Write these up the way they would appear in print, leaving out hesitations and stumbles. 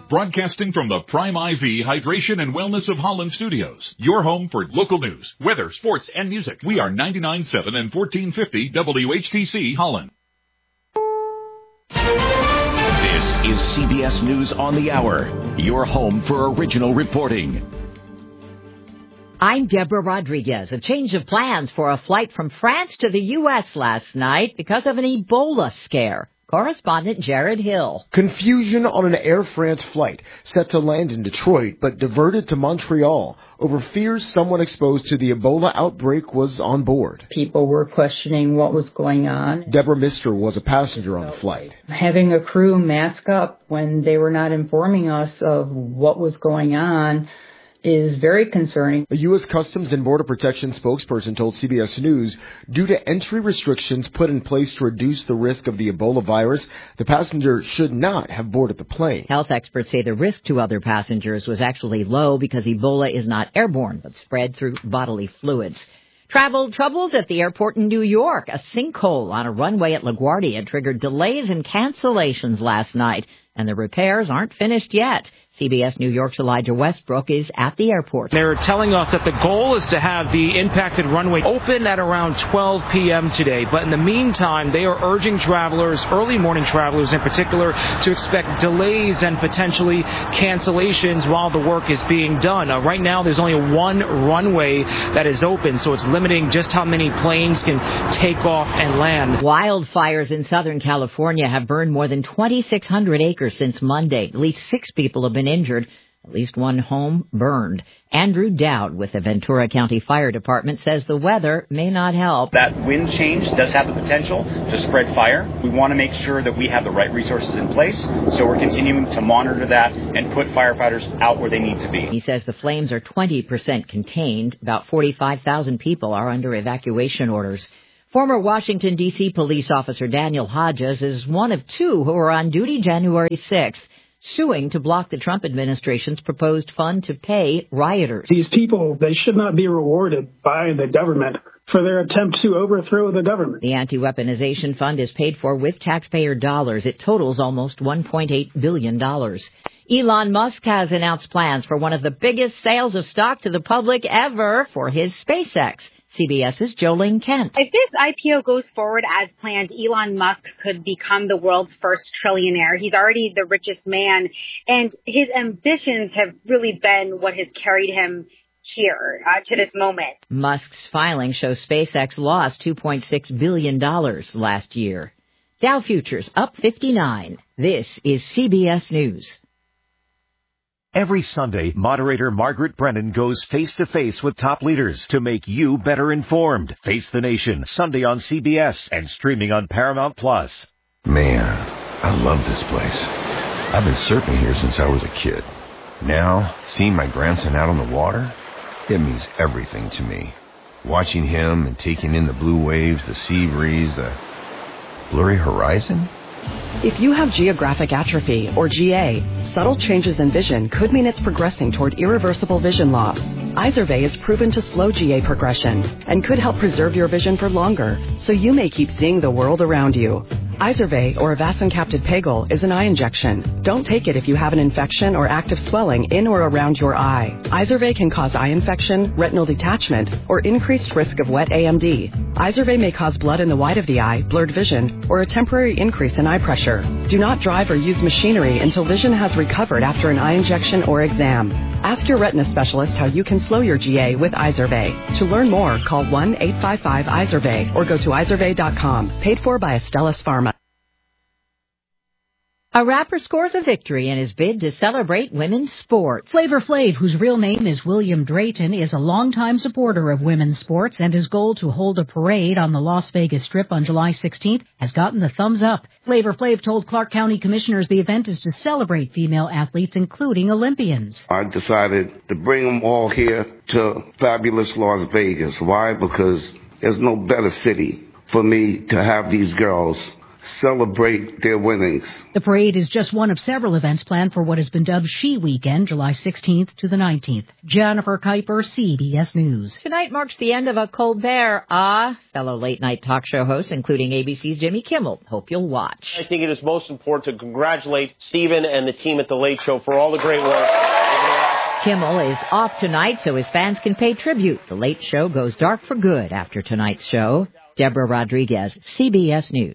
broadcasting from the Prime IV Hydration and Wellness of Holland studios. Your home for local news, weather, sports, and music. We are 99.7 and 1450 WHTC Holland. This is CBS News on the Hour, your home for original reporting. I'm Deborah Rodriguez. A change of plans for a flight from France to the U.S. last night because of an Ebola scare. Correspondent Jared Hill. Confusion on an Air France flight set to land in Detroit but diverted to Montreal over fears someone exposed to the Ebola outbreak was on board. People were questioning what was going on. Deborah Mister was a passenger on the flight. Having a crew mask up when they were not informing us of what was going on is very concerning. A U.S. Customs and Border Protection spokesperson told CBS News, due to entry restrictions put in place to reduce the risk of the Ebola virus, the passenger should not have boarded the plane. Health experts say the risk to other passengers was actually low because Ebola is not airborne but spread through bodily fluids. Travel troubles at the airport in New York. A sinkhole on a runway at LaGuardia triggered delays and cancellations last night, and the repairs aren't finished yet. CBS New York's Elijah Westbrook is at the airport. They're telling us that the goal is to have the impacted runway open at around 12 p.m. today. But in the meantime, they are urging travelers, early morning travelers in particular, to expect delays and potentially cancellations while the work is being done. Right now, there's only one runway that is open, so it's limiting just how many planes can take off and land. Wildfires in Southern California have burned more than 2,600 acres since Monday. At least 6 people have been injured. At least one home burned. Andrew Dowd with the Ventura County Fire Department says the weather may not help. That wind change does have the potential to spread fire. We want to make sure that we have the right resources in place, so we're continuing to monitor that and put firefighters out where they need to be. He says the flames are 20% contained. About 45,000 people are under evacuation orders. Former Washington, D.C. police officer Daniel Hodges is one of 2 who were on duty January 6th. Suing to block the Trump administration's proposed fund to pay rioters. These people, they should not be rewarded by the government for their attempt to overthrow the government. The anti-weaponization fund is paid for with taxpayer dollars. It totals almost $1.8 billion. Elon Musk has announced plans for one of the biggest sales of stock to the public ever for his SpaceX. CBS's Jolene Kent. If this IPO goes forward as planned, Elon Musk could become the world's first trillionaire. He's already the richest man, and his ambitions have really been what has carried him here to this moment. Musk's filing shows SpaceX lost $2.6 billion last year. Dow futures up 59. This is CBS News. Every Sunday, moderator Margaret Brennan goes face-to-face with top leaders to make you better informed. Face the Nation, Sunday on CBS and streaming on Paramount+. Man, I love this place. I've been surfing here since I was a kid. Now, seeing my grandson out on the water, it means everything to me. Watching him and taking in the blue waves, the sea breeze, the blurry horizon. If you have geographic atrophy, or GA, subtle changes in vision could mean it's progressing toward irreversible vision loss. Izervay is proven to slow GA progression and could help preserve your vision for longer, so you may keep seeing the world around you. Izervay, or avacincaptad pegol, is an eye injection. Don't take it if you have an infection or active swelling in or around your eye. Izervay can cause eye infection, retinal detachment, or increased risk of wet AMD. Izervay may cause blood in the white of the eye, blurred vision, or a temporary increase in eye pressure. Do not drive or use machinery until vision has recovered after an eye injection or exam. Ask your retina specialist how you can slow your GA with Izervay. To learn more, call 1-855-IZERVAY or go to izervay.com. Paid for by Astellas Pharma. A rapper scores a victory in his bid to celebrate women's sports. Flavor Flav, whose real name is William Drayton, is a longtime supporter of women's sports, and his goal to hold a parade on the Las Vegas Strip on July 16th has gotten the thumbs up. Flavor Flav told Clark County commissioners the event is to celebrate female athletes, including Olympians. I decided to bring them all here to fabulous Las Vegas. Why? Because there's no better city for me to have these girls celebrate their winnings. The parade is just one of several events planned for what has been dubbed She Weekend, July 16th to the 19th. Jennifer Kuiper, CBS News. Tonight marks the end of a Colbert, fellow late-night talk show hosts, including ABC's Jimmy Kimmel. Hope you'll watch. I think it is most important to congratulate Stephen and the team at The Late Show for all the great work. Kimmel is off tonight so his fans can pay tribute. The Late Show goes dark for good after tonight's show. Deborah Rodriguez, CBS News.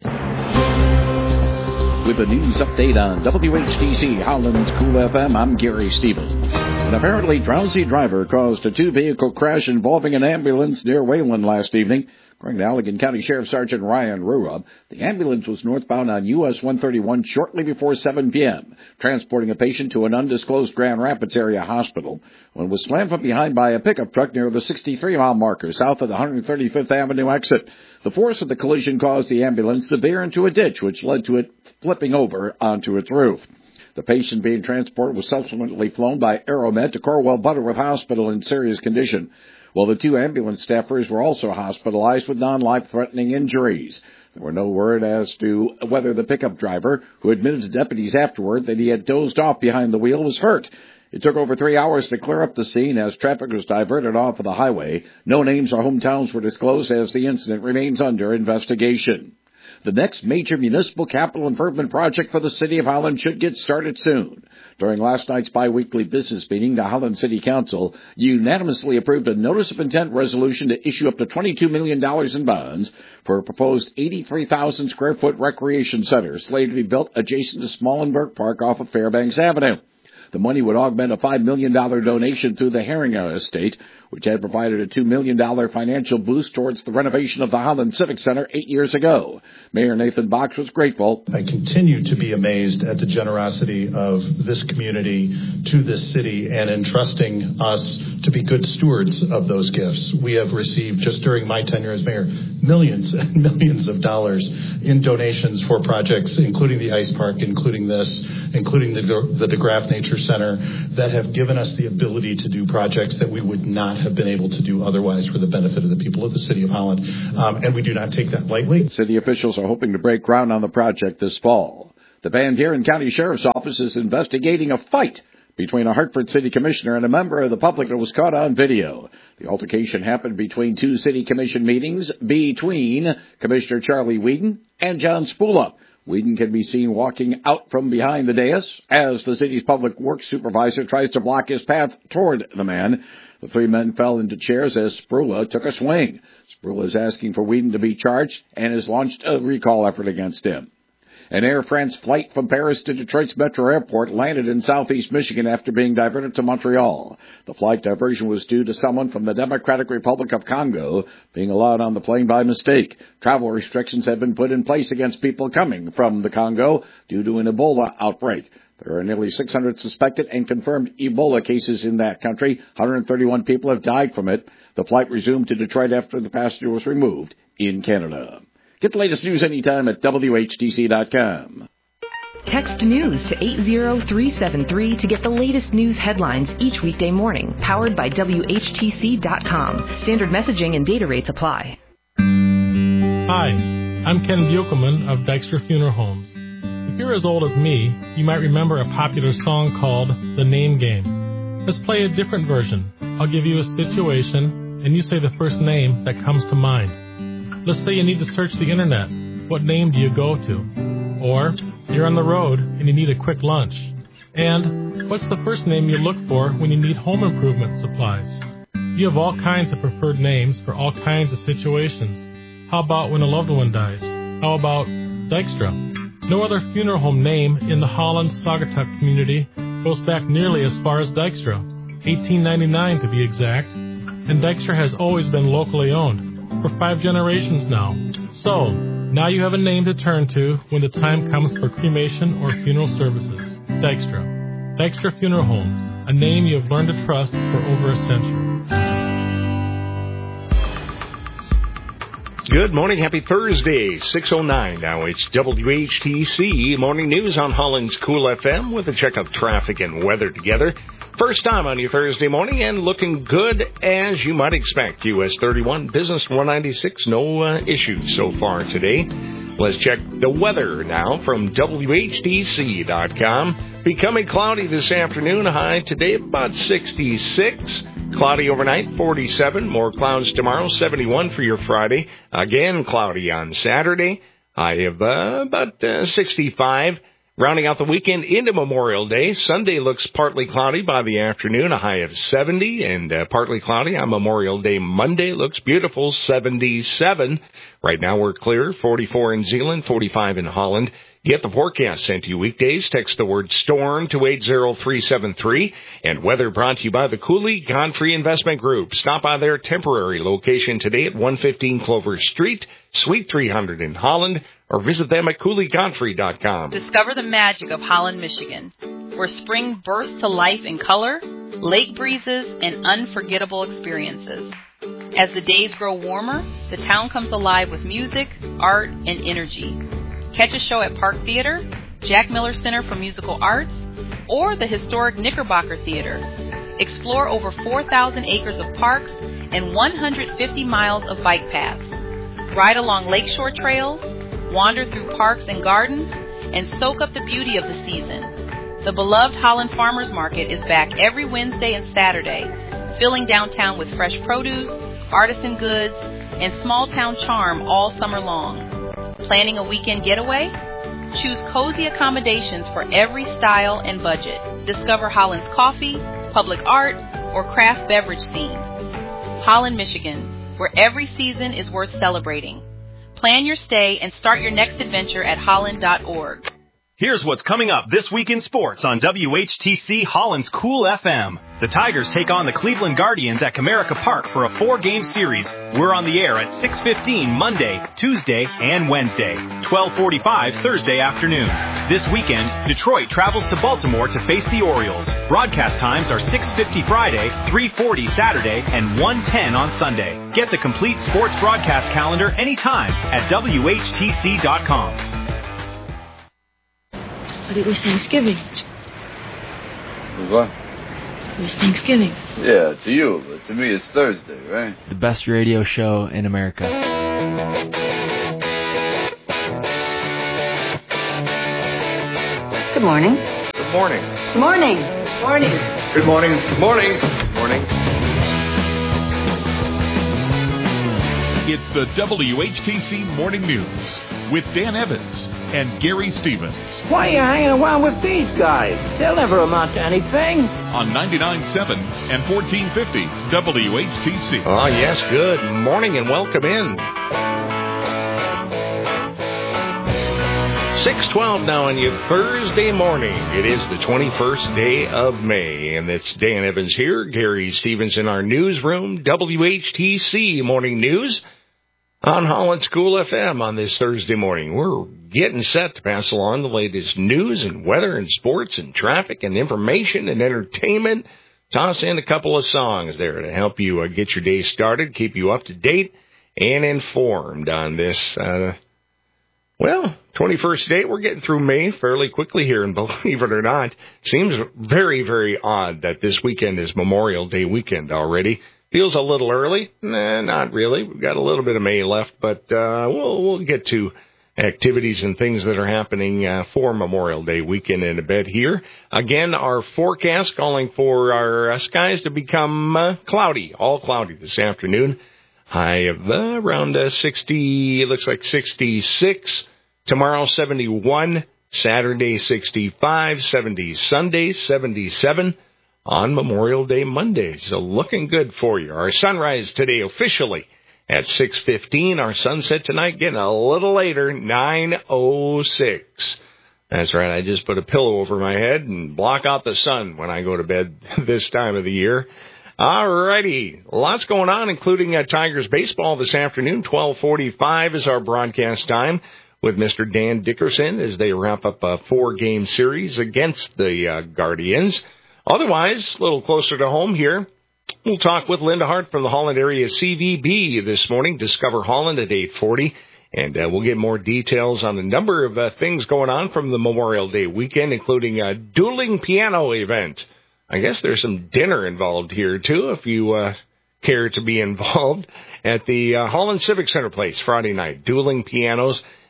With a news update on WHTC Holland Cool FM, I'm Gary Stevens. An apparently drowsy driver caused a two-vehicle crash involving an ambulance near Wayland last evening. According to Allegan County Sheriff Sergeant Ryan Rurup, the ambulance was northbound on US 131 shortly before 7 p.m., transporting a patient to an undisclosed Grand Rapids area hospital when it was slammed from behind by a pickup truck near the 63-mile marker south of the 135th Avenue exit. The force of the collision caused the ambulance to veer into a ditch, which led to it flipping over onto its roof. The patient being transported was subsequently flown by Aeromed to Corwell Butterworth Hospital in serious condition, while the two ambulance staffers were also hospitalized with non-life-threatening injuries. There were no word as to whether the pickup driver, who admitted to deputies afterward that he had dozed off behind the wheel, was hurt. It took over 3 hours to clear up the scene as traffic was diverted off of the highway. No names or hometowns were disclosed as the incident remains under investigation. The next major municipal capital improvement project for the City of Holland should get started soon. During last night's biweekly business meeting, the Holland City Council unanimously approved a notice of intent resolution to issue up to $22 million in bonds for a proposed 83,000 square foot recreation center slated to be built adjacent to Smallenberg Park off of Fairbanks Avenue. The money would augment a $5 million donation through the Herring Estate, which had provided a $2 million financial boost towards the renovation of the Holland Civic Center 8 years ago. Mayor Nathan Box was grateful. I continue to be amazed at the generosity of this community to this city and entrusting us to be good stewards of those gifts. We have received, just during my tenure as mayor, millions and millions of dollars in donations for projects, including the ice park, including this, including the DeGraff Nature Center, that have given us the ability to do projects that we would not have been able to do otherwise for the benefit of the people of the City of Holland. And we do not take that lightly. City officials are hoping to break ground on the project this fall. The Van Buren County Sheriff's Office is investigating a fight between a Hartford City Commissioner and a member of the public that was caught on video. The altercation happened between two City Commission meetings between Commissioner Charlie Whedon and John Spula. Whedon can be seen walking out from behind the dais as the city's public works supervisor tries to block his path toward the man. The three men fell into chairs as Sprula took a swing. Sprula is asking for Whedon to be charged and has launched a recall effort against him. An Air France flight from Paris to Detroit's Metro Airport landed in southeast Michigan after being diverted to Montreal. The flight diversion was due to someone from the Democratic Republic of Congo being allowed on the plane by mistake. Travel restrictions have been put in place against people coming from the Congo due to an Ebola outbreak. There are nearly 600 suspected and confirmed Ebola cases in that country. 131 people have died from it. The flight resumed to Detroit after the passenger was removed in Canada. Get the latest news anytime at WHTC.com. Text news to 80373 to get the latest news headlines each weekday morning. Powered by WHTC.com. Standard messaging and data rates apply. Hi, I'm Ken Buchelman of Dykstra Funeral Homes. If you're as old as me, you might remember a popular song called The Name Game. Let's play a different version. I'll give you a situation, and you say the first name that comes to mind. Let's say you need to search the internet. What name do you go to? Or you're on the road and you need a quick lunch. And what's the first name you look for when you need home improvement supplies? You have all kinds of preferred names for all kinds of situations. How about when a loved one dies? How about Dykstra? No other funeral home name in the Holland-Saugatuck community goes back nearly as far as Dykstra, 1899 to be exact, and Dykstra has always been locally owned for 5 generations now. So, now you have a name to turn to when the time comes for cremation or funeral services. Dykstra. Dykstra Funeral Homes, a name you have learned to trust for over a century. Good morning. Happy Thursday, 6:09 now. It's WHTC Morning News on Holland's Cool FM with a check of traffic and weather together. First time on your Thursday morning and looking good as you might expect. US 31, Business 196, no issues so far today. Let's check the weather now from WHTC.com. Becoming cloudy this afternoon, high today about 66. Cloudy overnight, 47. More clouds tomorrow, 71 for your Friday. Again, cloudy on Saturday, high of about 65. Rounding out the weekend into Memorial Day, Sunday looks partly cloudy by the afternoon, a high of 70, and partly cloudy on Memorial Day. Monday looks beautiful, 77. Right now we're clear, 44 in Zeeland, 45 in Holland. Get the forecast sent to you weekdays. Text the word STORM to 80373. And weather brought to you by the Cooley Godfrey Investment Group. Stop by their temporary location today at 115 Clover Street, Suite 300 in Holland, or visit them at CooleyGodfrey.com. Discover the magic of Holland, Michigan, where spring bursts to life in color, lake breezes, and unforgettable experiences. As the days grow warmer, the town comes alive with music, art, and energy. Catch a show at Park Theater, Jack Miller Center for Musical Arts, or the historic Knickerbocker Theater. Explore over 4,000 acres of parks and 150 miles of bike paths. Ride along lakeshore trails, wander through parks and gardens, and soak up the beauty of the season. The beloved Holland Farmers Market is back every Wednesday and Saturday, filling downtown with fresh produce, artisan goods, and small-town charm all summer long. Planning a weekend getaway? Choose cozy accommodations for every style and budget. Discover Holland's coffee, public art, or craft beverage scene. Holland, Michigan, where every season is worth celebrating. Plan your stay and start your next adventure at holland.org. Here's what's coming up this week in sports on WHTC Holland's Cool FM. The Tigers take on the Cleveland Guardians at Comerica Park for a 4-game series. We're on the air at 6:15 Monday, Tuesday, and Wednesday, 12:45 Thursday afternoon. This weekend, Detroit travels to Baltimore to face the Orioles. Broadcast times are 6:50 Friday, 3:40 Saturday, and 1:10 on Sunday. Get the complete sports broadcast calendar anytime at WHTC.com. But it was Thanksgiving. What? It was Thanksgiving. Yeah, to you, but to me it's Thursday, right? The best radio show in America. Good morning. Good morning. Good morning. Good morning. Good morning. Good morning. Good morning. It's the WHTC Morning News with Dan Evans and Gary Stevens. Why are you hanging around with these guys? They'll never amount to anything. On 99.7 and 1450 WHTC. Oh, yes, good morning and welcome in. 6:12 now on your Thursday morning. It is the 21st day of May, and it's Dan Evans here, Gary Stevens in our newsroom, WHTC Morning News on Holland's Cool FM on this Thursday morning. We're getting set to pass along the latest news and weather and sports and traffic and information and entertainment. Toss in a couple of songs there to help you get your day started, keep you up to date and informed on this, 21st day. We're getting through May fairly quickly here, and believe it or not, seems very, very odd that this weekend is Memorial Day weekend already. Feels a little early. Nah, not really. We've got a little bit of May left, but we'll get to activities and things that are happening for Memorial Day weekend in a bit here. Again, our forecast calling for our skies to become cloudy, all cloudy this afternoon. High of around 60, it looks like 66. Tomorrow, 71. Saturday, 65. 70 Sunday, 77. On Memorial Day Monday. So looking good for you. Our sunrise today officially at 6:15. Our sunset tonight getting a little later, 9:06. That's right. I just put a pillow over my head and block out the sun when I go to bed this time of the year. All righty. Lots going on, including Tigers baseball this afternoon. 12:45 is our broadcast time with Mr. Dan Dickerson as they wrap up a 4-game series against the Guardians. Otherwise, a little closer to home here, we'll talk with Linda Hart from the Holland area CVB this morning. Discover Holland at 8:40. And we'll get more details on a number of things going on from the Memorial Day weekend, including a dueling piano event. I guess there's some dinner involved here, too, if you care to be involved at the Holland Civic Center place Friday night. Dueling pianos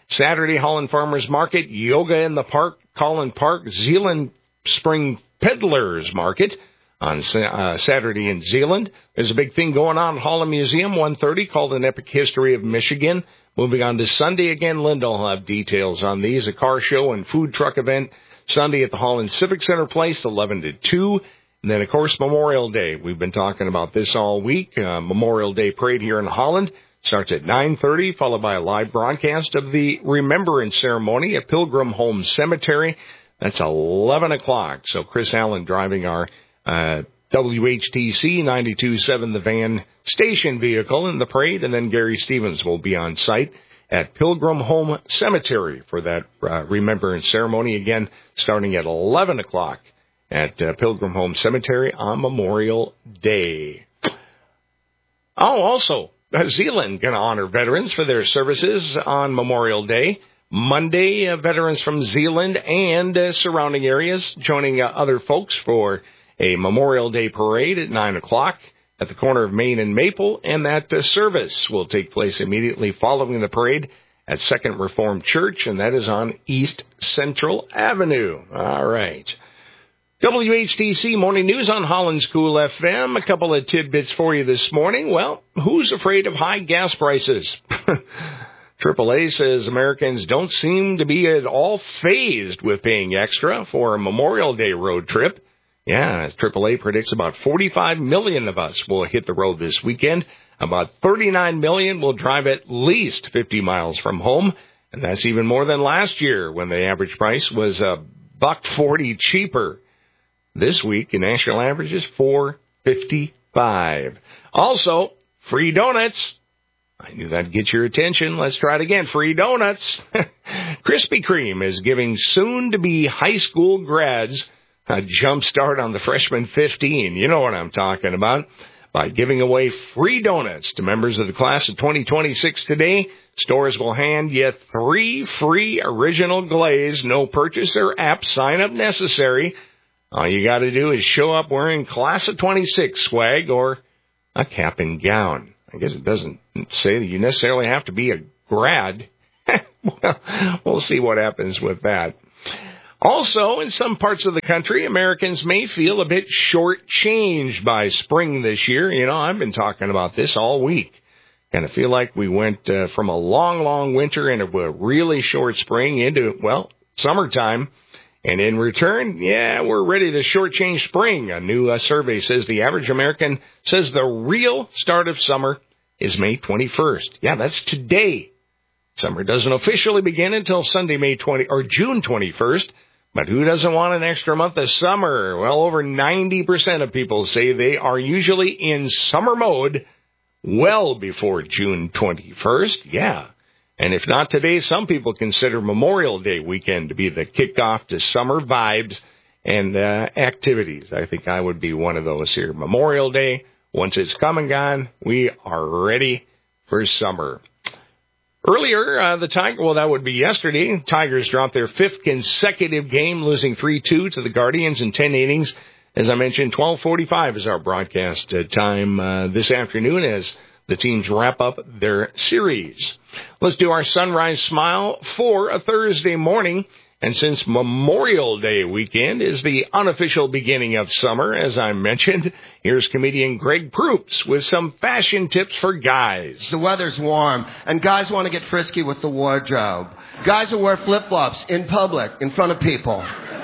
Saturday, Holland Farmers Market, Yoga in the Park, Collin Park, Zeeland Spring Peddlers Market on Saturday in Zeeland. There's a big thing going on at Holland Museum, 1:30, called An Epic History of Michigan. Moving on to Sunday again, Linda will have details on these. A car show and food truck event Sunday at the Holland Civic Center Place, 11 to 2. And then, of course, Memorial Day. We've been talking about this all week. Memorial Day parade here in Holland starts at 9:30, followed by a live broadcast of the Remembrance Ceremony at Pilgrim Home Cemetery. That's 11 o'clock. So Chris Allen driving our WHTC 92.7 The Van station vehicle in the parade, and then Gary Stevens will be on site at Pilgrim Home Cemetery for that Remembrance Ceremony, again starting at 11 o'clock at Pilgrim Home Cemetery on Memorial Day. Oh, also, Zeeland going to honor veterans for their services on Memorial Day. Monday, veterans from Zeeland and surrounding areas joining other folks for a Memorial Day parade at 9 o'clock at the corner of Main and Maple, and that service will take place immediately following the parade at Second Reformed Church, and that is on East Central Avenue. All right. WHTC Morning News on Holland's Cool FM. A couple of tidbits for you this morning. Well, who's afraid of high gas prices? AAA says Americans don't seem to be at all fazed with paying extra for a Memorial Day road trip. Yeah, AAA predicts about 45 million of us will hit the road this weekend. About 39 million will drive at least 50 miles from home. And that's even more than last year when the average price was $1.40 cheaper. This week, the national average is $4.55. Also, free donuts. I knew that'd get your attention. Let's try it again. Free donuts. Krispy Kreme is giving soon-to-be high school grads a jump start on the freshman 15. You know what I'm talking about. By giving away free donuts to members of the class of 2026 today, stores will hand you 3 free original glaze, no purchase or app sign-up necessary. All you got to do is show up wearing class of 26 swag or a cap and gown. I guess it doesn't say that you necessarily have to be a grad. Well, we'll see what happens with that. Also, in some parts of the country, Americans may feel a bit shortchanged by spring this year. You know, I've been talking about this all week. Kind of feel like we went from a long, long winter into a really short spring into, well, summertime. And in return, yeah, we're ready to shortchange spring. A new survey says the average American says the real start of summer is May 21st. Yeah, that's today. Summer doesn't officially begin until Sunday, June 21st. But who doesn't want an extra month of summer? Well, over 90% of people say they are usually in summer mode well before June 21st. Yeah. And if not today, some people consider Memorial Day weekend to be the kickoff to summer vibes and activities. I think I would be one of those here. Memorial Day, once it's come and gone, we are ready for summer. Earlier, that would be yesterday, Tigers dropped their 5th consecutive game, losing 3-2 to the Guardians in 10 innings. As I mentioned, 12:45 is our broadcast time this afternoon as the teams wrap up their series. Let's do our Sunrise Smile for a Thursday morning. And since Memorial Day weekend is the unofficial beginning of summer, as I mentioned, here's comedian Greg Proops with some fashion tips for guys. The weather's warm, and guys want to get frisky with the wardrobe. Guys will wear flip-flops in public, in front of people.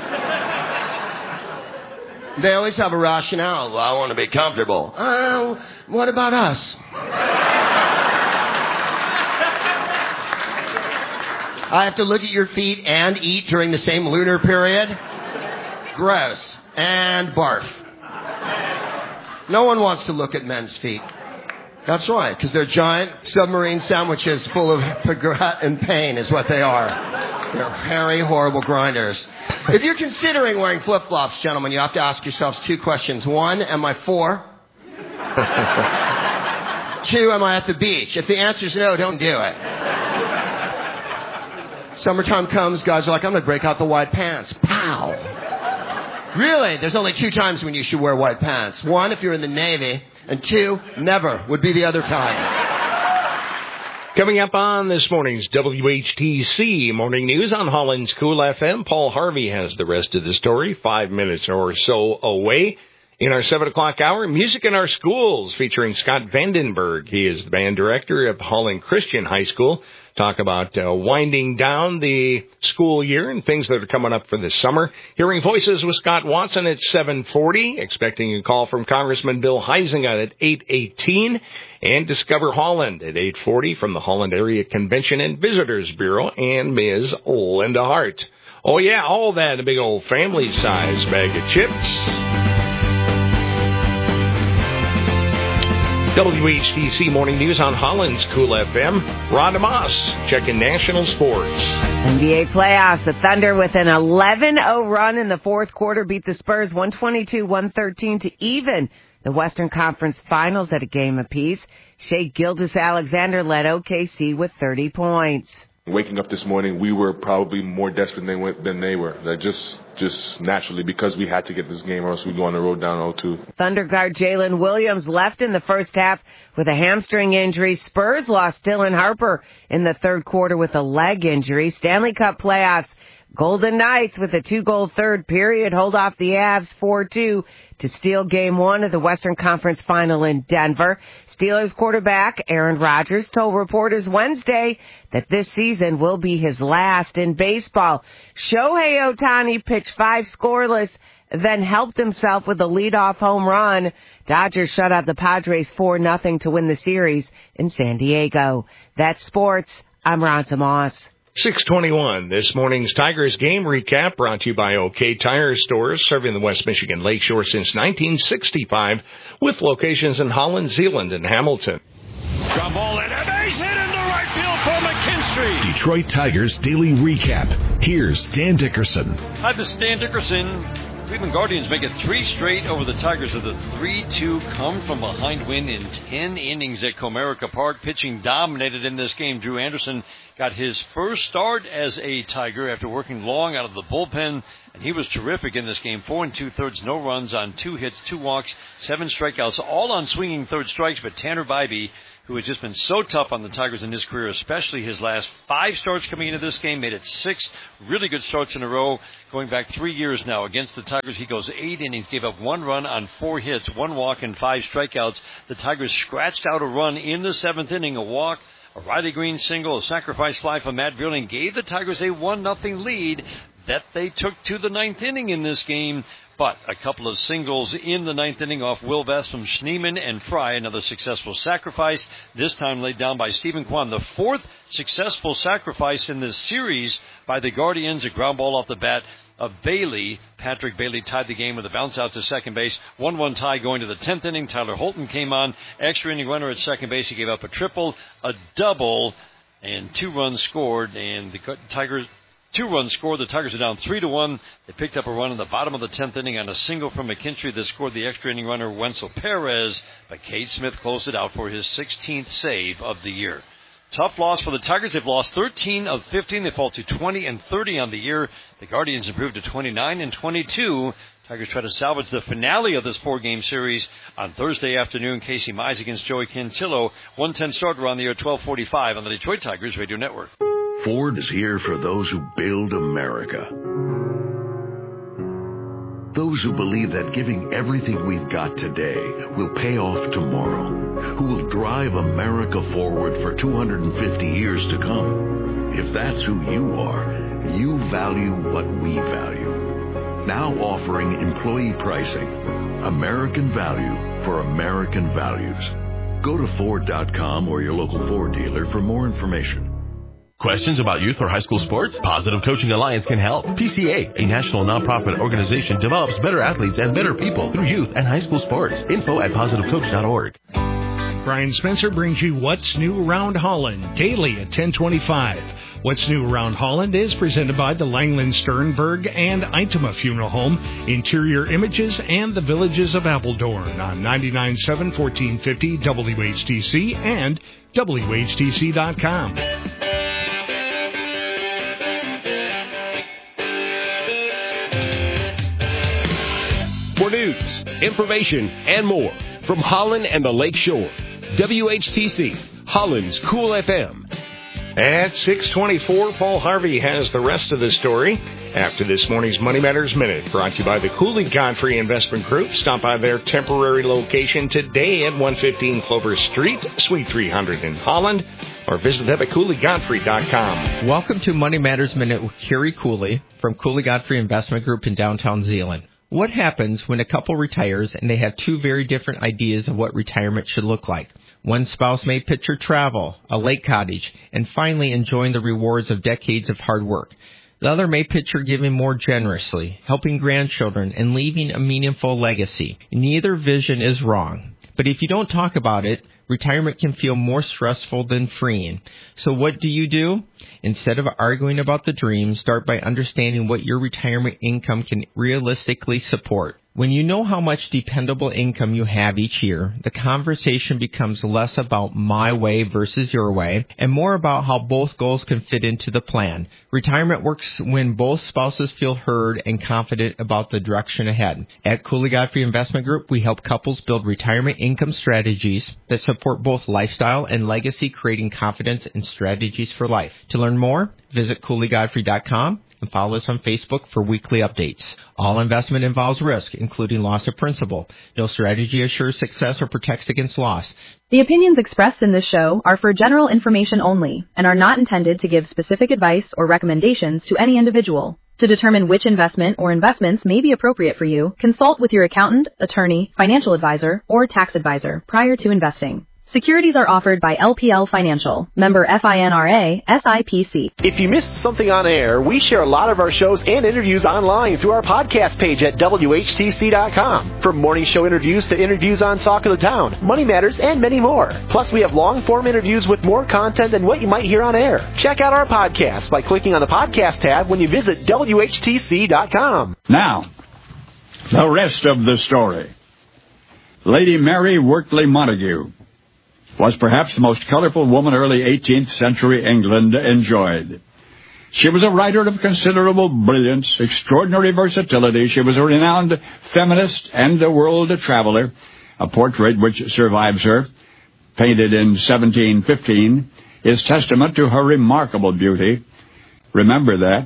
They always have a rationale. Well, I want to be comfortable. What about us? I have to look at your feet and eat during the same lunar period? Gross. And barf. No one wants to look at men's feet. That's right, because they're giant submarine sandwiches full of regret and pain is what they are. They're hairy, horrible grinders. If you're considering wearing flip-flops, gentlemen, you have to ask yourselves 2 questions. 1, am I 4? 2, am I at the beach? If the answer is no, don't do it. Summertime comes, guys are like, I'm going to break out the white pants. Pow! Really? There's only 2 times when you should wear white pants. 1, if you're in the Navy, and 2, never would be the other time. Coming up on this morning's WHTC Morning News on Holland's Cool FM, Paul Harvey has the rest of the story, 5 minutes or so away. In our 7 o'clock hour, Music in Our Schools, featuring Scott Vandenberg. He is the band director of Holland Christian High School. Talk about winding down the school year and things that are coming up for this summer. Hearing Voices with Scott Watson at 7:40. Expecting a call from Congressman Bill Huizenga at 8:18. And Discover Holland at 8:40 from the Holland Area Convention and Visitors Bureau and Ms. Linda Hart. Oh, yeah, all that in a big old family-size bag of chips. WHTC Morning News on Holland's Cool FM. Rhonda Moss checking national sports. NBA playoffs. The Thunder with an 11-0 run in the fourth quarter beat the Spurs 122-113 to even the Western Conference Finals at a game apiece. Shai Gilgeous-Alexander led OKC with 30 points. Waking up this morning, we were probably more desperate than they were. That just naturally, because we had to get this game or else we'd go on the road down 0-2. Thunder guard Jalen Williams left in the first half with a hamstring injury. Spurs lost Dylan Harper in the third quarter with a leg injury. Stanley Cup playoffs. Golden Knights with a 2-goal third period hold off the Avs 4-2 to steal Game 1 of the Western Conference Final in Denver. Steelers quarterback Aaron Rodgers told reporters Wednesday that this season will be his last in baseball. Shohei Ohtani pitched 5 scoreless, then helped himself with a leadoff home run. Dodgers shut out the Padres 4-0 to win the series in San Diego. That's sports. I'm Rhonda Moss. 6:21. This morning's Tigers game recap brought to you by OK Tire Stores, serving the West Michigan Lakeshore since 1965, with locations in Holland, Zeeland, and Hamilton. Ground ball and a base hit into right field for McKinstry. Detroit Tigers Daily Recap. Here's Dan Dickerson. Hi, this is Dan Dickerson. Cleveland Guardians make it 3 straight over the Tigers with a 3-2 come-from-behind win in 10 innings at Comerica Park. Pitching dominated in this game. Drew Anderson got his first start as a Tiger after working long out of the bullpen, and he was terrific in this game. 4 2/3, no runs on 2 hits, 2 walks, 7 strikeouts, all on swinging third strikes. But Tanner Bybee, who has just been so tough on the Tigers in his career, especially his last 5 starts coming into this game, made it 6 really good starts in a row, going back 3 years now. Against the Tigers, he goes 8 innings, gave up 1 run on 4 hits, 1 walk, and 5 strikeouts. The Tigers scratched out a run in the 7th inning, a walk, a Riley Green single, a sacrifice fly from Matt Vierling gave the Tigers a 1-0 lead that they took to the 9th inning in this game. But a couple of singles in the 9th inning off Will Vest from Schneemann and Fry. Another successful sacrifice, this time laid down by Stephen Kwan. The 4th successful sacrifice in this series by the Guardians. A ground ball off the bat of Bailey. Patrick Bailey tied the game with a bounce out to second base. 1-1 tie going to the 10th inning. Tyler Holton came on. Extra inning runner at second base. He gave up a triple, a double, and 2 runs scored. And the Tigers... 2 runs scored. The Tigers are down 3-1. They picked up a run in the bottom of the 10th inning on a single from McKinstry that scored the extra inning runner Wenzel Perez. But Cade Smith closed it out for his 16th save of the year. Tough loss for the Tigers. They've lost 13 of 15. They fall to 20-30 on the year. The Guardians improved to 29-22. Tigers try to salvage the finale of this 4-game series on Thursday afternoon. Casey Mize against Joey Cantillo. 1:10 starter on the air, 12:45 on the Detroit Tigers Radio Network. Ford is here for those who build America. Those who believe that giving everything we've got today will pay off tomorrow. Who will drive America forward for 250 years to come. If that's who you are, you value what we value. Now offering employee pricing. American value for American values. Go to Ford.com or your local Ford dealer for more information. Questions about youth or high school sports? Positive Coaching Alliance can help. PCA, a national nonprofit organization, develops better athletes and better people through youth and high school sports. Info at positivecoach.org. Brian Spencer brings you What's New Around Holland daily at 10:25. What's New Around Holland is presented by the Langland Sternberg and Eintema Funeral Home, Interior Images, and the Villages of Appledorn on 99.7 1450 WHTC and WHTC.com. For news, information, and more from Holland and the Lake Shore, WHTC, Holland's Cool FM, At 6:24, Paul Harvey has the rest of the story after this morning's Money Matters Minute, brought to you by the Cooley Godfrey Investment Group. Stop by their temporary location today at 115 Clover Street, Suite 300 in Holland, or visit them at CooleyGodfrey.com. Welcome to Money Matters Minute with Kerry Cooley from Cooley Godfrey Investment Group in downtown Zeeland. What happens when a couple retires and they have two very different ideas of what retirement should look like? One spouse may picture travel, a lake cottage, and finally enjoying the rewards of decades of hard work. The other may picture giving more generously, helping grandchildren, and leaving a meaningful legacy. Neither vision is wrong. But if you don't talk about it, retirement can feel more stressful than freeing. So what do? Instead of arguing about the dream, start by understanding what your retirement income can realistically support. When you know how much dependable income you have each year, the conversation becomes less about my way versus your way, and more about how both goals can fit into the plan. Retirement works when both spouses feel heard and confident about the direction ahead. At Cooley Godfrey Investment Group, we help couples build retirement income strategies that support both lifestyle and legacy, creating confidence and strategies for life. To learn more, visit CooleyGodfrey.com. and follow us on Facebook for weekly updates. All investment involves risk, including loss of principal. No strategy assures success or protects against loss. The opinions expressed in this show are for general information only and are not intended to give specific advice or recommendations to any individual. To determine which investment or investments may be appropriate for you, consult with your accountant, attorney, financial advisor, or tax advisor prior to investing. Securities are offered by LPL Financial, member FINRA, SIPC. If you missed something on air, we share a lot of our shows and interviews online through our podcast page at WHTC.com. From morning show interviews to interviews on Talk of the Town, Money Matters, and many more. Plus, we have long-form interviews with more content than what you might hear on air. Check out our podcast by clicking on the podcast tab when you visit WHTC.com. Now, the rest of the story. Lady Mary Wortley Montagu was perhaps the most colorful woman early 18th century England enjoyed. She was a writer of considerable brilliance, extraordinary versatility. She was a renowned feminist and a world traveler. A portrait which survives her, painted in 1715, is testament to her remarkable beauty. Remember that.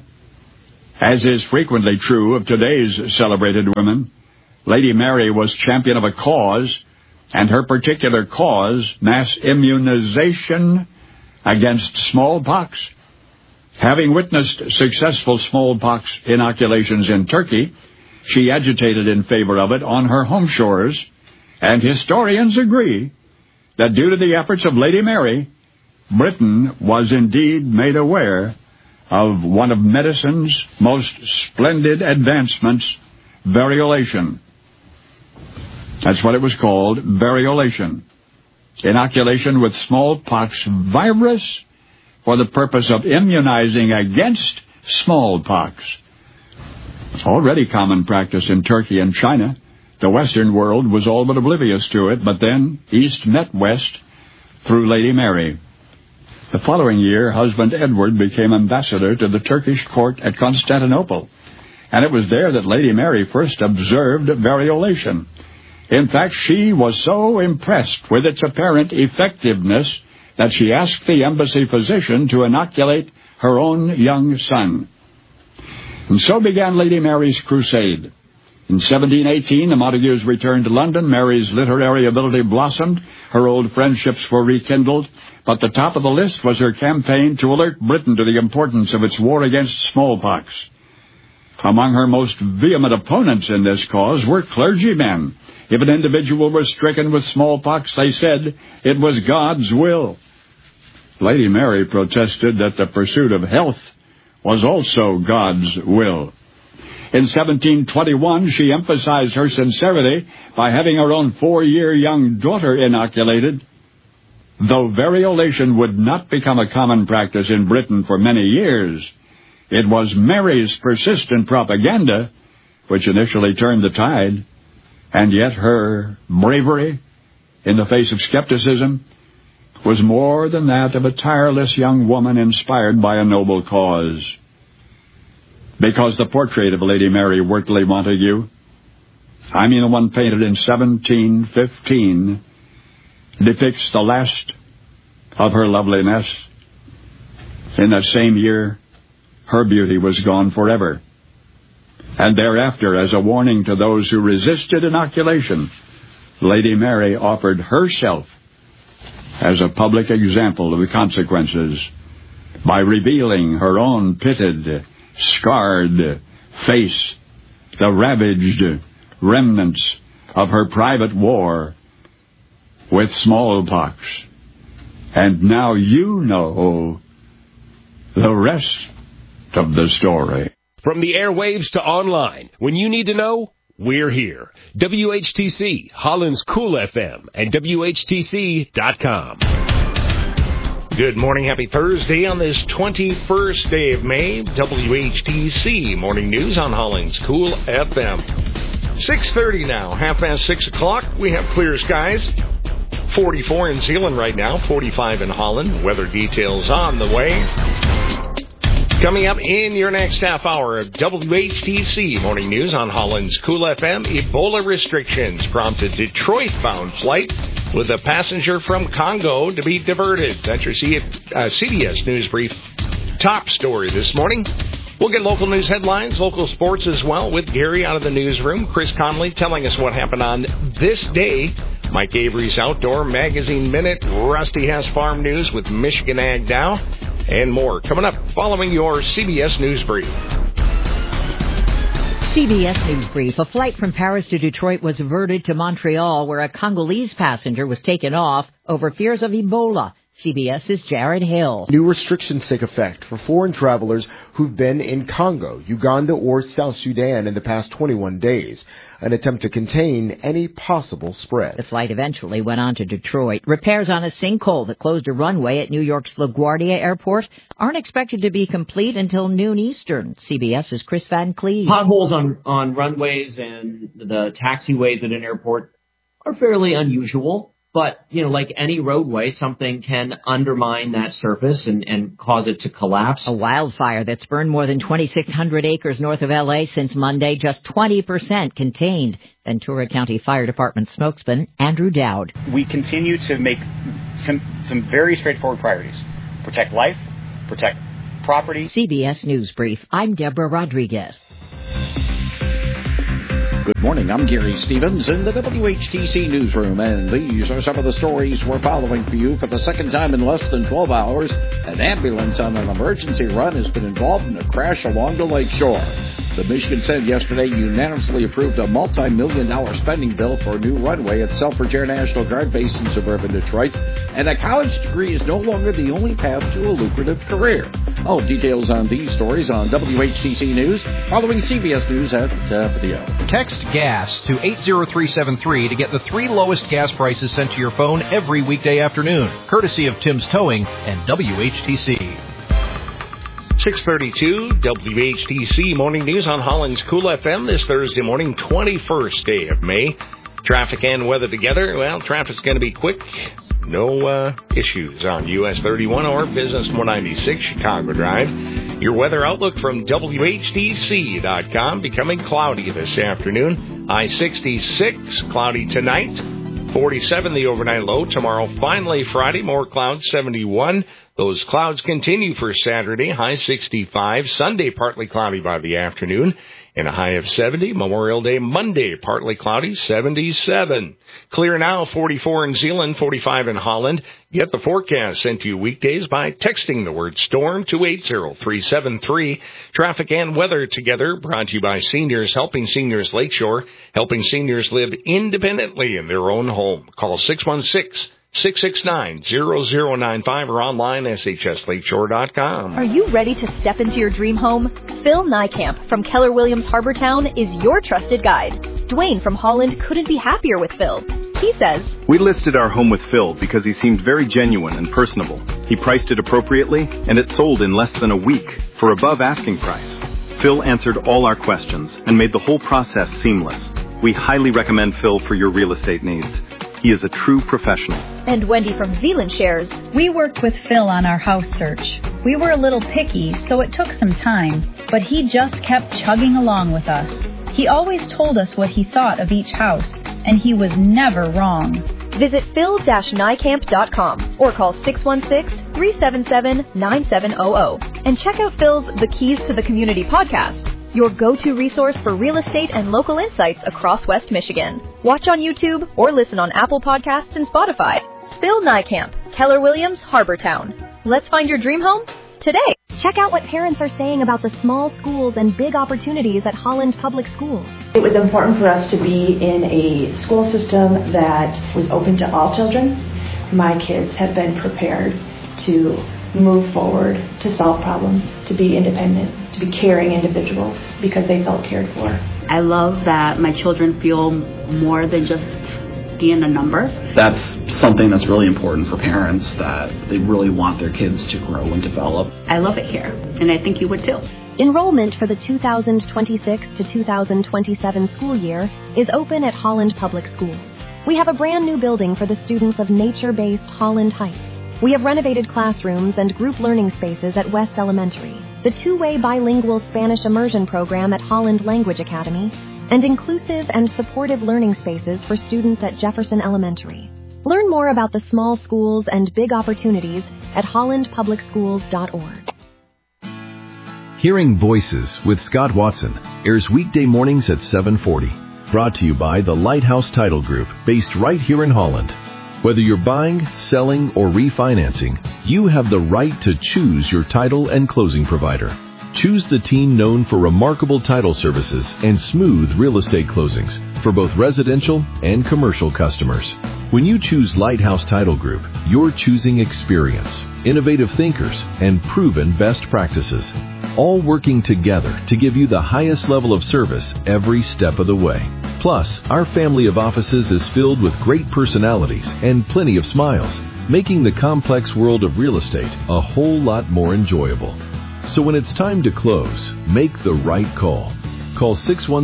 As is frequently true of today's celebrated women, Lady Mary was champion of a cause, and her particular cause, mass immunization against smallpox. Having witnessed successful smallpox inoculations in Turkey, she agitated in favor of it on her home shores, and historians agree that due to the efforts of Lady Mary, Britain was indeed made aware of one of medicine's most splendid advancements, variolation. That's what it was called, variolation. Inoculation with smallpox virus for the purpose of immunizing against smallpox. Already common practice in Turkey and China. The Western world was all but oblivious to it, but then East met West through Lady Mary. The following year, husband Edward became ambassador to the Turkish court at Constantinople, and it was there that Lady Mary first observed variolation. In fact, she was so impressed with its apparent effectiveness that she asked the embassy physician to inoculate her own young son. And so began Lady Mary's crusade. In 1718, the Montagues returned to London. Mary's literary ability blossomed. Her old friendships were rekindled. But the top of the list was her campaign to alert Britain to the importance of its war against smallpox. Among her most vehement opponents in this cause were clergymen. If an individual were stricken with smallpox, they said it was God's will. Lady Mary protested that the pursuit of health was also God's will. In 1721, she emphasized her sincerity by having her own 4-year young daughter inoculated. Though variolation would not become a common practice in Britain for many years, it was Mary's persistent propaganda which initially turned the tide. And yet her bravery in the face of skepticism was more than that of a tireless young woman inspired by a noble cause. Because the portrait of Lady Mary Wortley Montagu, I mean the one painted in 1715, depicts the last of her loveliness. In that same year, her beauty was gone forever. And thereafter, as a warning to those who resisted inoculation, Lady Mary offered herself as a public example of the consequences by revealing her own pitted, scarred face, the ravaged remnants of her private war with smallpox. And now you know the rest of the story. From the airwaves to online, when you need to know, we're here. WHTC, Holland's Cool FM, and WHTC.com. Good morning. Happy Thursday on this 21st day of May. WHTC Morning News on Holland's Cool FM. 6:30 now, 6:30 o'clock. We have clear skies. 44 in Zeeland right now, 45 in Holland. Weather details on the way. Coming up in your next half hour of WHTC Morning News on Holland's Cool FM, Ebola restrictions prompted Detroit-bound flight with a passenger from Congo to be diverted. That's your CBS News Brief top story this morning. We'll get local news headlines, local sports as well with Gary out of the newsroom. Chris Conley telling us what happened on this day. Mike Avery's Outdoor Magazine Minute. Rusty has farm news with Michigan Ag Now. And more coming up following your CBS News Brief. CBS News Brief. A flight from Paris to Detroit was diverted to Montreal, where a Congolese passenger was taken off over fears of Ebola. CBS's Jared Hill. New restrictions take effect for foreign travelers who've been in Congo, Uganda, or South Sudan in the past 21 days, an attempt to contain any possible spread. The flight eventually went on to Detroit. Repairs on a sinkhole that closed a runway at New York's LaGuardia Airport aren't expected to be complete until noon Eastern. CBS's Chris Van Cleve. Potholes on runways and the taxiways at an airport are fairly unusual. But, like any roadway, something can undermine that surface and cause it to collapse. A wildfire that's burned more than 2,600 acres north of L.A. since Monday, just 20% contained. Ventura County Fire Department spokesman Andrew Dowd. We continue to make some very straightforward priorities. Protect life, protect property. CBS News Brief. I'm Deborah Rodriguez. Good morning, I'm Gary Stevens in the WHTC newsroom, and these are some of the stories we're following for you. For the second time in less than 12 hours, an ambulance on an emergency run has been involved in a crash along the lake shore. The Michigan Senate yesterday unanimously approved a multi-million-dollar spending bill for a new runway at Selfridge Air National Guard Base in suburban Detroit, and a college degree is no longer the only path to a lucrative career. All details on these stories on WHTC News, following CBS News at the top of the hour. Text GAS to 80373 to get the 3 lowest gas prices sent to your phone every weekday afternoon, courtesy of Tim's Towing and WHTC. 6:32, WHTC Morning News on Holland's Cool FM this Thursday morning, 21st day of May. Traffic and weather together. Well, traffic's going to be quick. No issues on US 31 or Business 196 Chicago Drive. Your weather outlook from WHTC.com. Becoming cloudy this afternoon. High 66, cloudy tonight. 47 the overnight low. Tomorrow, finally Friday, more clouds, 71. Those clouds continue for Saturday, high 65. Sunday, partly cloudy by the afternoon, and a high of 70. Memorial Day, Monday, partly cloudy, 77. Clear now, 44 in Zeeland, 45 in Holland. Get the forecast sent to you weekdays by texting the word storm to 80373. Traffic and weather together, brought to you by Seniors Helping Seniors Lakeshore, helping seniors live independently in their own home. Call 616-669-0095 or online shslakeshore.com. Are you ready to step into your dream home? Phil Niekamp from Keller Williams Harbortown is your trusted guide. Dwayne from Holland couldn't be happier with Phil. He says, "We listed our home with Phil because he seemed very genuine and personable. He priced it appropriately, and it sold in less than a week for above asking price. Phil answered all our questions and made the whole process seamless. We highly recommend Phil for your real estate needs. He is a true professional." And Wendy from Zeeland shares, "We worked with Phil on our house search. We were a little picky, so it took some time, but he just kept chugging along with us. He always told us what he thought of each house, and he was never wrong." Visit phil-nycamp.com or call 877-377-9700. And check out Phil's The Keys to the Community podcast, your go-to resource for real estate and local insights across West Michigan. Watch on YouTube or listen on Apple Podcasts and Spotify. Phil Niekamp, Keller Williams, Harbortown. Let's find your dream home today. Check out what parents are saying about the small schools and big opportunities at Holland Public Schools. It was important for us to be in a school system that was open to all children. My kids have been prepared to move forward, to solve problems, to be independent, to be caring individuals because they felt cared for. I love that my children feel more than just being a number. That's something that's really important for parents, that they really want their kids to grow and develop. I love it here, and I think you would too. Enrollment for the 2026 to 2027 school year is open at Holland Public Schools. We have a brand new building for the students of nature-based Holland Heights. We have renovated classrooms and group learning spaces at West Elementary, the two-way bilingual Spanish immersion program at Holland Language Academy, and inclusive and supportive learning spaces for students at Jefferson Elementary. Learn more about the small schools and big opportunities at hollandpublicschools.org. Hearing Voices with Scott Watson airs weekday mornings at 7:40. Brought to you by the Lighthouse Title Group, based right here in Holland. Whether you're buying, selling, or refinancing, you have the right to choose your title and closing provider. Choose the team known for remarkable title services and smooth real estate closings for both residential and commercial customers. When you choose Lighthouse Title Group, you're choosing experience, innovative thinkers, and proven best practices, all working together to give you the highest level of service every step of the way. Plus, our family of offices is filled with great personalities and plenty of smiles, making the complex world of real estate a whole lot more enjoyable. So when it's time to close, make the right call. Call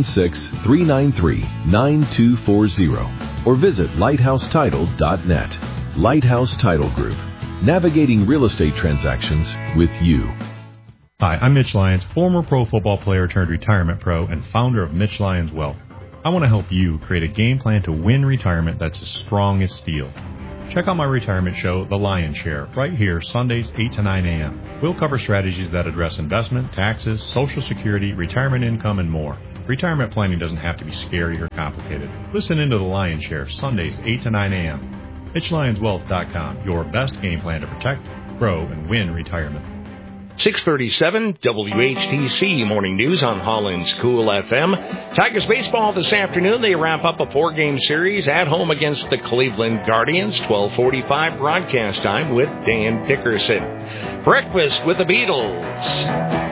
616-393-9240 or visit lighthousetitle.net. Lighthouse Title Group, navigating real estate transactions with you. Hi, I'm Mitch Lyons, former pro football player turned retirement pro and founder of Mitch Lyons Wealth. I want to help you create a game plan to win retirement that's as strong as steel. Check out my retirement show, The Lion's Share, right here, Sundays 8 to 9 a.m. We'll cover strategies that address investment, taxes, Social Security, retirement income, and more. Retirement planning doesn't have to be scary or complicated. Listen into The Lion's Share, Sundays 8 to 9 a.m. MitchLyonsWealth.com, your best game plan to protect, grow, and win retirement. 637 WHTC Morning News on Holland's Cool FM. Tigers baseball this afternoon. They wrap up a 4-game series at home against the Cleveland Guardians. 12:45 broadcast time with Dan Dickerson. Breakfast with the Beatles.